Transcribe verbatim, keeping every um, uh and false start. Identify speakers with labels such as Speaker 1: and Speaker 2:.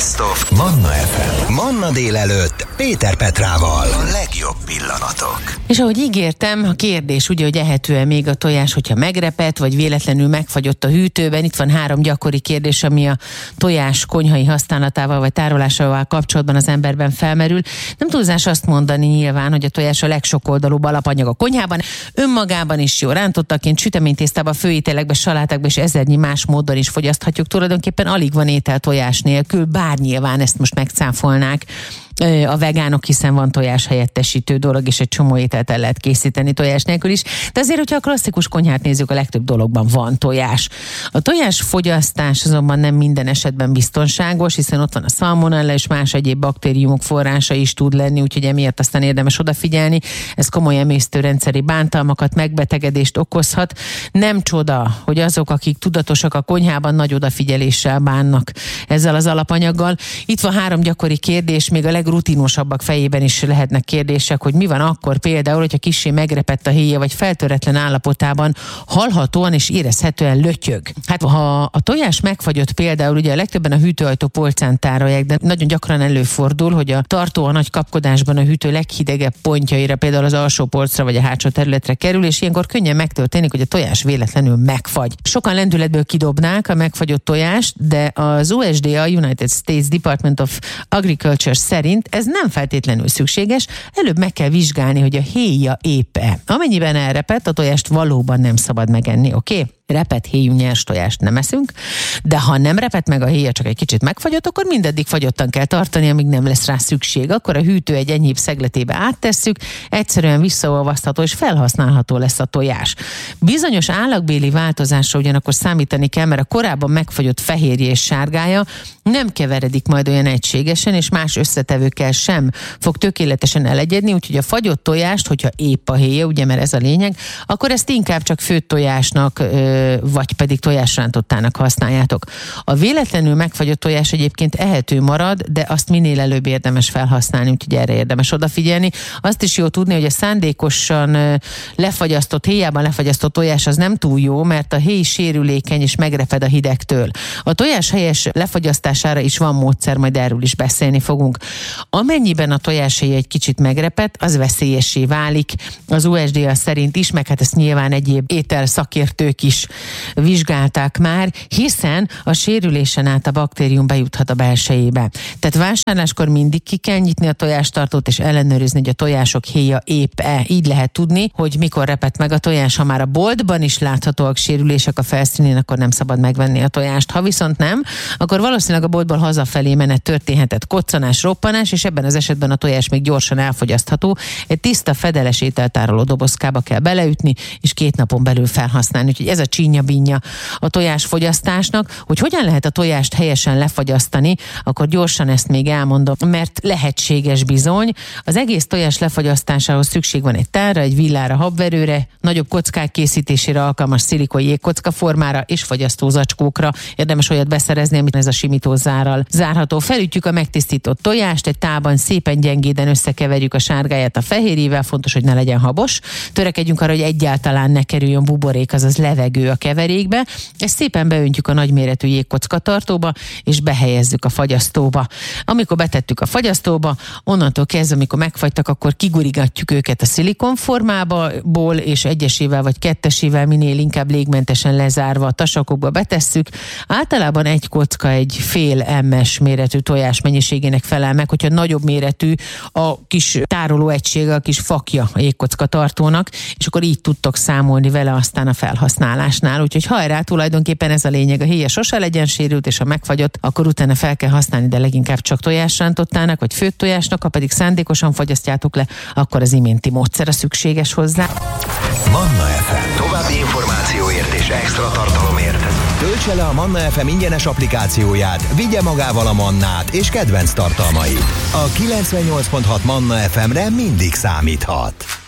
Speaker 1: Best of Manna ef em. Manna délelőtt Péter Petrával. A legjobb pillanatok.
Speaker 2: És ahogy ígértem, a kérdés ugye, hogy ehető-e még a tojás, hogyha megrepett, vagy véletlenül megfagyott a hűtőben. Itt van három gyakori kérdés, ami a tojás konyhai használatával vagy tárolásával kapcsolatban az emberben felmerül. Nem túlzás azt mondani nyilván, hogy a tojás a legsokoldalúbb alapanyag a konyhában. Önmagában is jó, rántottaként, süteménytésztában, főételekben, salátákban és ezernyi más módon is fogyaszthatjuk. Tulajdonképpen alig van étel tojás nélkül, bár nyilván ezt most megcáfolnák a vegánok, hiszen van tojás helyettesítő dolog, és egy csomó ételt el lehet készíteni tojás nélkül is. De azért, hogyha a klasszikus konyhát nézzük, a legtöbb dologban van tojás. A tojás fogyasztás azonban nem minden esetben biztonságos, hiszen ott van a szalmonella és más egyéb baktériumok forrása is tud lenni, úgyhogy emiatt aztán érdemes odafigyelni. Ez komoly emésztőrendszeri bántalmakat, megbetegedést okozhat. Nem csoda, hogy azok, akik tudatosak a konyhában, nagy odafigyeléssel bánnak ezzel az alapanyaggal. Itt van három gyakori kérdés, még a legrutinosabbak fejében is lehetnek kérdések, hogy mi van akkor például, hogyha kissé megrepett a héja, vagy feltöretlen állapotában hallhatóan és érezhetően lötyög. Hát ha a tojás megfagyott például, ugye a legtöbben a hűtőajtó polcán tárolják, de nagyon gyakran előfordul, hogy a tartó a nagy kapkodásban a hűtő leghidegebb pontjaira, például az alsó polcra vagy a hátsó területre kerül, és ilyenkor könnyen megtörténik, hogy a tojás véletlenül megfagy. Sokan lendületből kidobnák a megfagyott tojást, de az u es dé á, United States Department of Agriculture szerint ez nem feltétlenül szükséges, előbb meg kell vizsgálni, hogy a héja épp-e. Amennyiben elrepett, a tojást valóban nem szabad megenni, oké? Okay? Repett héjú nyers tojást nem eszünk, de ha nem repett meg a héja, csak egy kicsit megfagyott, akkor mindeddig fagyottan kell tartani, amíg nem lesz rá szükség. Akkor a hűtő egy enyhébb szegletébe áttesszük, egyszerűen visszaolvasztható és felhasználható lesz a tojás. Bizonyos állagbéli változásra ugyanakkor számítani kell, mert a korábban megfagyott fehérje és sárgája nem keveredik majd olyan egységesen, és más összetevőkkel sem fog tökéletesen elegyedni, úgyhogy a fagyott tojást, hogyha épp a héja, ugye, mert ez a lényeg, akkor ezt inkább csak főtt tojásnak vagy pedig tojásrántottának használjátok. A véletlenül megfagyott tojás egyébként ehető marad, de azt minél előbb érdemes felhasználni, úgyhogy erre érdemes odafigyelni. Azt is jó tudni, hogy a szándékosan lefagyasztott, héjában lefagyasztott tojás az nem túl jó, mert a héj sérülékeny és megreped a hidegtől. A tojás helyes lefagyasztására is van módszer, majd erről is beszélni fogunk. Amennyiben a tojáshéj egy kicsit megreped, az veszélyessé válik. Az u es dé á szerint is, meg hát ezt nyilván egyéb étel szakértők is vizsgálták már, hiszen a sérülésen át a baktérium bejuthat a belsejébe. Tehát vásárláskor mindig ki kell nyitni a tojástartót, és ellenőrizni, hogy a tojások héja épp-e. Így lehet tudni, hogy mikor repett meg a tojás. Ha már a boltban is láthatóak sérülések a felszínén, akkor nem szabad megvenni a tojást. Ha viszont nem, akkor valószínűleg a boltból hazafelé menet történhetett koccanás, roppanás, és ebben az esetben a tojás még gyorsan elfogyasztható. Egy tiszta, fedeles ételtároló dobozkába kell beleütni, és két napon belül felhasználni. Úgyhogy ez a csínya-bínya a tojásfogyasztásnak. Hogy hogyan lehet a tojást helyesen lefagyasztani, akkor gyorsan ezt még elmondom, mert lehetséges bizony. Az egész tojás lefagyasztásához szükség van egy tálra, egy villára, habverőre, nagyobb kockák készítésére alkalmas szilikon jégkocka formára és fagyasztó zacskókra. Érdemes olyat beszerezni, amit ez a simítózárral zárható. Felütjük a megtisztított tojást, egy tálban szépen gyengéden összekeverjük a sárgáját a fehérjével, fontos, hogy ne legyen habos. Törekedjünk arra, hogy egyáltalán ne kerüljön buborék, azaz levegő a keverékbe. Ezt szépen beöntjük a nagyméretű jégkocka tartóba, és behelyezzük a fagyasztóba. Amikor betettük a fagyasztóba, onnantól kezdve, amikor megfagytak, akkor kigurigatjuk őket a szilikon formából, és egyesével vagy kettesével minél inkább légmentesen lezárva a tasakokba betesszük. Általában egy kocka egy fél em-es méretű tojás mennyiségének felel meg, hogyha nagyobb méretű a kis tároló egysége, a kis fakja a jégkocka tartónak, és akkor így tudtok számolni vele aztán a felhasználásnál. Úgyhogy hajrá, tulajdonképpen ez a lényeg. A héja sose legyen sérült, és ha megfagyott, akkor utána fel kell használni, de leginkább csak tojásrántottának, vagy főtt tojásnak, ha pedig szándékosan fagyasztjátok le, akkor az iménti módszer a szükséges hozzá.
Speaker 1: Manna ef em. További információért és extra tartalomért töltse le a Manna ef em ingyenes applikációját, vigye magával a Mannát és kedvenc tartalmait. A kilencvennyolc pont hat Manna ef emre mindig számíthat.